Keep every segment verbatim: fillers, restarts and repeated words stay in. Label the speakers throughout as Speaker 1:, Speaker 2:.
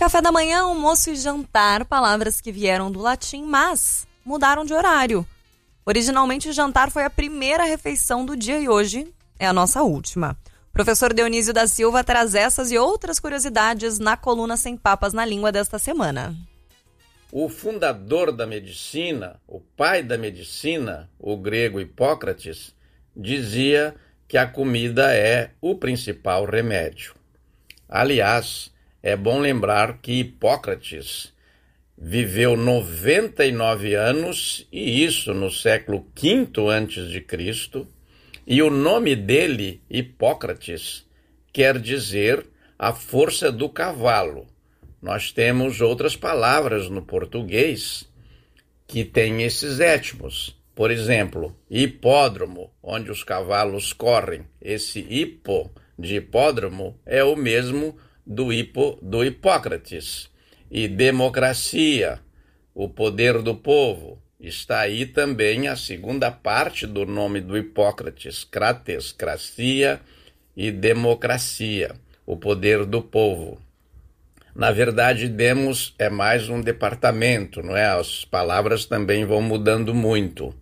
Speaker 1: Café da manhã, almoço e jantar, palavras que vieram do latim, mas mudaram de horário. Originalmente, jantar foi a primeira refeição do dia e hoje é a nossa última. O professor Dionísio da Silva traz essas e outras curiosidades na coluna Sem Papas na Língua desta semana.
Speaker 2: O fundador da medicina, o pai da medicina, o grego Hipócrates, dizia que a comida é o principal remédio. Aliás, é bom lembrar que Hipócrates viveu noventa e nove anos, e isso no século quinto antes de Cristo, e o nome dele, Hipócrates, quer dizer a força do cavalo. Nós temos outras palavras no português que têm esses étimos. Por exemplo, hipódromo, onde os cavalos correm. Esse hipo de hipódromo é o mesmo do hipo do Hipócrates. E democracia, o poder do povo. Está aí também a segunda parte do nome do Hipócrates, crates, cracia e democracia, o poder do povo. Na verdade, demos é mais um departamento, não é? As palavras também vão mudando muito.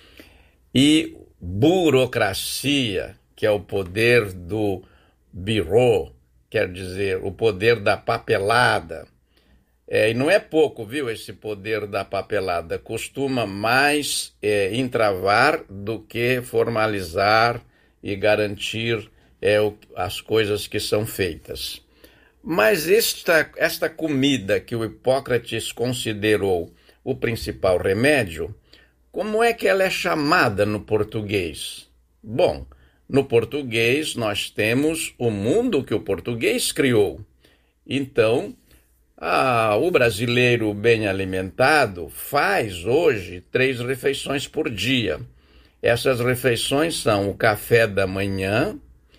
Speaker 2: E burocracia, que é o poder do bureau, quer dizer, o poder da papelada. É, e não é pouco, viu, esse poder da papelada. Costuma mais é, entravar do que formalizar e garantir é, o, as coisas que são feitas. Mas esta, esta comida que o Hipócrates considerou o principal remédio, como é que ela é chamada no português? Bom, no português nós temos o mundo que o português criou. Então, ah, o brasileiro bem alimentado faz hoje três refeições por dia. Essas refeições são o café da manhã,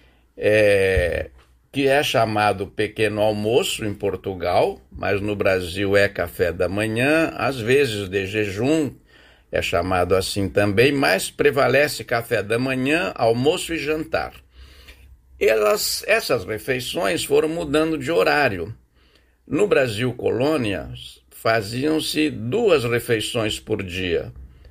Speaker 2: é, que é chamado pequeno almoço em Portugal, mas no Brasil é café da manhã, às vezes de jejum, é chamado assim também, mas prevalece café da manhã, almoço e jantar. Elas, essas refeições foram mudando de horário. No Brasil colônia, faziam-se duas refeições por dia,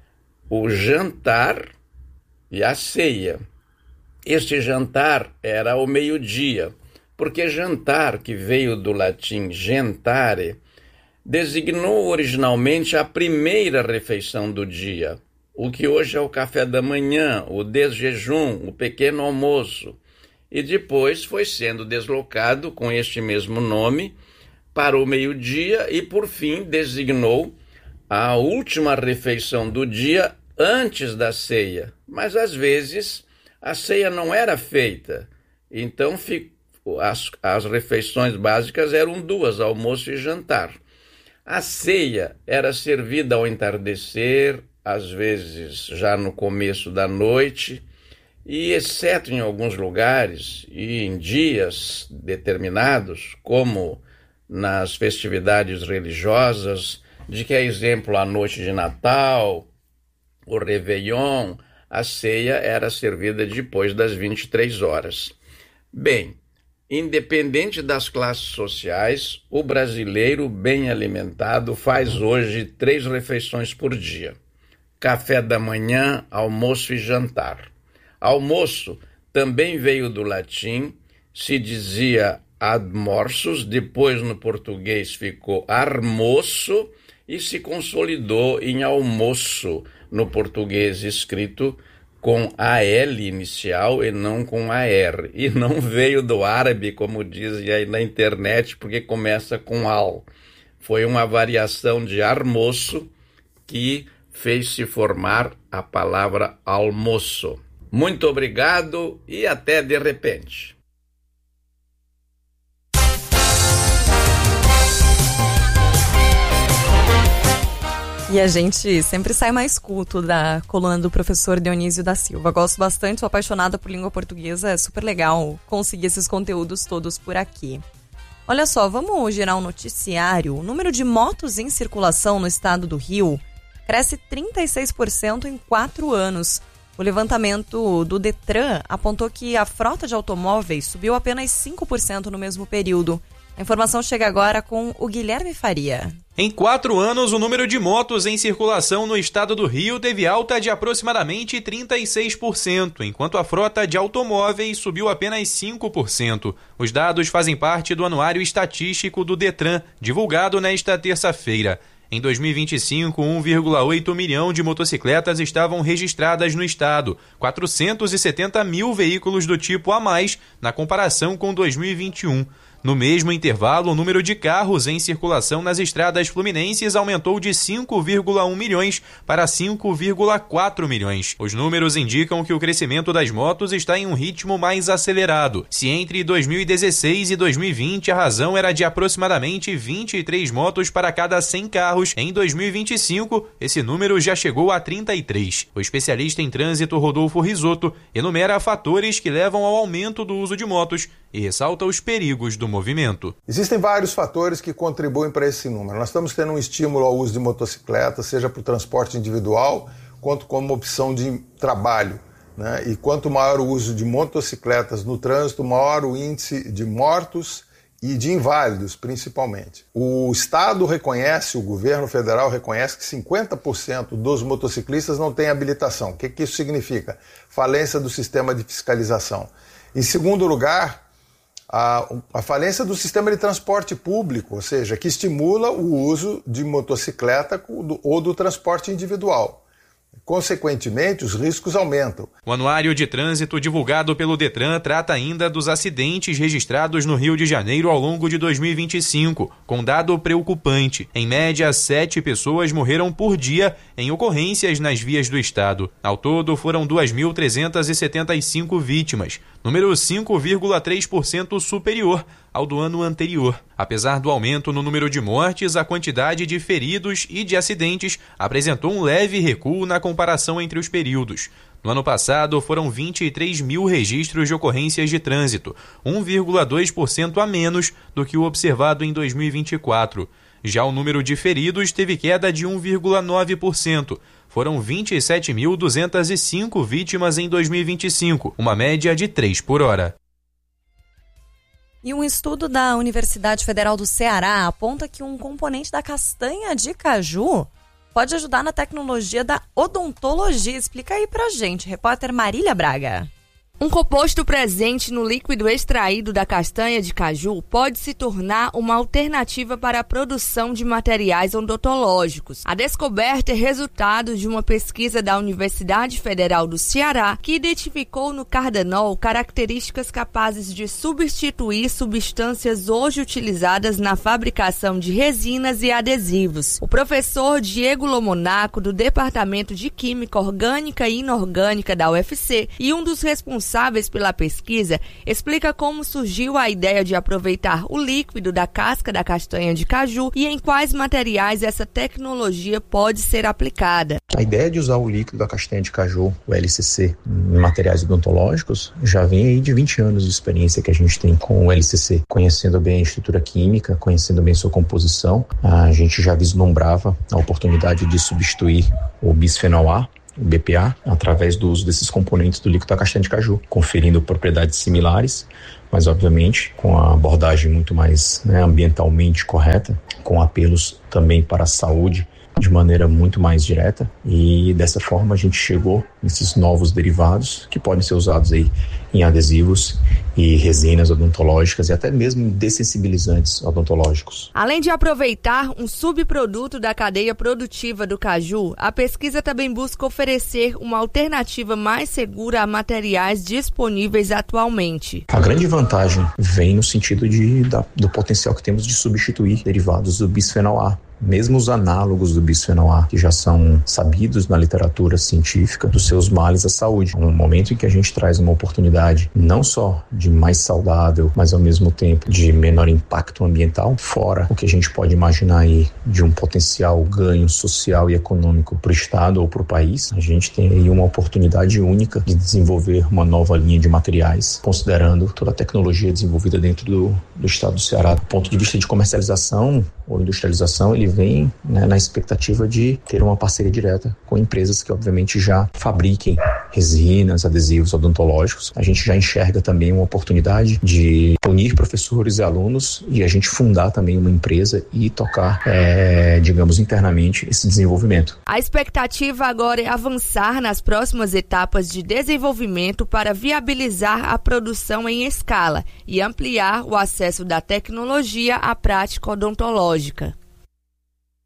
Speaker 2: o jantar e a ceia. Este jantar era ao meio-dia, porque jantar, que veio do latim gentare, designou originalmente a primeira refeição do dia, o que hoje é o café da manhã, o desjejum, o pequeno almoço, e depois foi sendo deslocado com este mesmo nome para o meio-dia e, por fim, designou a última refeição do dia antes da ceia. Mas, às vezes, a ceia não era feita, então as, as refeições básicas eram duas, almoço e jantar. A ceia era servida ao entardecer, às vezes já no começo da noite, e exceto em alguns lugares e em dias determinados, como nas festividades religiosas, de que é exemplo a noite de Natal, o Réveillon, a ceia era servida depois das vinte e três horas. Bem, independente das classes sociais, o brasileiro bem alimentado faz hoje três refeições por dia. Café da manhã, almoço e jantar. Almoço também veio do latim, se dizia admorsus, depois no português ficou armoço e se consolidou em almoço no português escrito com a L inicial e não com a R. E não veio do árabe, como dizem aí na internet, porque começa com al. Foi uma variação de armoço que fez se formar a palavra almoço. Muito obrigado e até de repente.
Speaker 1: E a gente sempre sai mais culto da coluna do professor Dionísio da Silva. Gosto bastante, sou apaixonada por língua portuguesa, é super legal conseguir esses conteúdos todos por aqui. Olha só, vamos girar um noticiário. O número de motos em circulação no estado do Rio cresce trinta e seis por cento em quatro anos. O levantamento do Detran apontou que a frota de automóveis subiu apenas cinco por cento no mesmo período. A informação chega agora com o Guilherme Faria.
Speaker 3: Em quatro anos, o número de motos em circulação no estado do Rio teve alta de aproximadamente trinta e seis por cento, enquanto a frota de automóveis subiu apenas cinco por cento. Os dados fazem parte do Anuário Estatístico do Detran, divulgado nesta terça-feira. Em dois mil e vinte e cinco, um vírgula oito milhão de motocicletas estavam registradas no estado, quatrocentos e setenta mil veículos do tipo a mais na comparação com dois mil e vinte e um. No mesmo intervalo, o número de carros em circulação nas estradas fluminenses aumentou de cinco vírgula um milhões para cinco vírgula quatro milhões. Os números indicam que o crescimento das motos está em um ritmo mais acelerado. Se entre dois mil e dezesseis e dois mil e vinte a razão era de aproximadamente vinte e três motos para cada cem carros, em dois mil e vinte e cinco esse número já chegou a trinta e três. O especialista em trânsito Rodolfo Risotto enumera fatores que levam ao aumento do uso de motos e ressalta os perigos do movimento.
Speaker 4: Existem vários fatores que contribuem para esse número. Nós estamos tendo um estímulo ao uso de motocicletas, seja para o transporte individual, quanto como opção de trabalho, né? E quanto maior o uso de motocicletas no trânsito, maior o índice de mortos e de inválidos, principalmente. O Estado reconhece, o governo federal reconhece que cinquenta por cento dos motociclistas não têm habilitação. O que, que isso significa? Falência do sistema de fiscalização. Em segundo lugar, A, a falência do sistema de transporte público, ou seja, que estimula o uso de motocicleta ou do transporte individual. Consequentemente, os riscos aumentam.
Speaker 3: O Anuário de Trânsito divulgado pelo Detran trata ainda dos acidentes registrados no Rio de Janeiro ao longo de dois mil e vinte e cinco, com dado preocupante. Em média, sete pessoas morreram por dia em ocorrências nas vias do estado. Ao todo, foram duas mil trezentas e setenta e cinco vítimas, número cinco vírgula três por cento superior ao do ano anterior. Apesar do aumento no número de mortes, a quantidade de feridos e de acidentes apresentou um leve recuo na comparação entre os períodos. No ano passado, foram vinte e três mil registros de ocorrências de trânsito, um vírgula dois por cento a menos do que o observado em dois mil e vinte e quatro. Já o número de feridos teve queda de um vírgula nove por cento. Foram vinte e sete mil duzentas e cinco vítimas em dois mil e vinte e cinco, uma média de três por hora.
Speaker 1: E um estudo da Universidade Federal do Ceará aponta que um componente da castanha de caju pode ajudar na tecnologia da odontologia. Explica aí pra gente, repórter Marília Braga.
Speaker 5: Um composto presente no líquido extraído da castanha de caju pode se tornar uma alternativa para a produção de materiais odontológicos. A descoberta é resultado de uma pesquisa da Universidade Federal do Ceará que identificou no cardanol características capazes de substituir substâncias hoje utilizadas na fabricação de resinas e adesivos. O professor Diego Lomonaco, do Departamento de Química Orgânica e Inorgânica da U F C e um dos responsáveis pela pesquisa, explica como surgiu a ideia de aproveitar o líquido da casca da castanha de caju e em quais materiais essa tecnologia pode ser aplicada.
Speaker 6: A ideia de usar o líquido da castanha de caju, o L C C, em materiais odontológicos, já vem aí de vinte anos de experiência que a gente tem com o L C C. Conhecendo bem a estrutura química, conhecendo bem sua composição, a gente já vislumbrava a oportunidade de substituir o bisfenol A, o B P A, através do uso desses componentes do líquido da castanha de caju, conferindo propriedades similares, mas obviamente com a abordagem muito mais, né, ambientalmente correta, com apelos também para a saúde de maneira muito mais direta, e dessa forma a gente chegou nesses novos derivados que podem ser usados aí em adesivos e resinas odontológicas e até mesmo dessensibilizantes odontológicos.
Speaker 5: Além de aproveitar um subproduto da cadeia produtiva do caju, a pesquisa também busca oferecer uma alternativa mais segura a materiais disponíveis atualmente.
Speaker 6: A grande vantagem vem no sentido de, da, do potencial que temos de substituir derivados do bisfenol A. Mesmo os análogos do bisfenol A, que já são sabidos na literatura científica dos seus males à saúde. Um momento em que a gente traz uma oportunidade não só de mais saudável, mas ao mesmo tempo de menor impacto ambiental, fora o que a gente pode imaginar aí de um potencial ganho social e econômico para o Estado ou para o país, a gente tem aí uma oportunidade única de desenvolver uma nova linha de materiais, considerando toda a tecnologia desenvolvida dentro do, do Estado do Ceará. Do ponto de vista de comercialização ou industrialização, ele vem, né, na expectativa de ter uma parceria direta com empresas que obviamente já fabriquem resinas, adesivos odontológicos, a gente já enxerga também uma oportunidade de unir professores e alunos e a gente fundar também uma empresa e tocar, é, digamos, internamente esse desenvolvimento.
Speaker 5: A expectativa agora é avançar nas próximas etapas de desenvolvimento para viabilizar a produção em escala e ampliar o acesso da tecnologia à prática odontológica.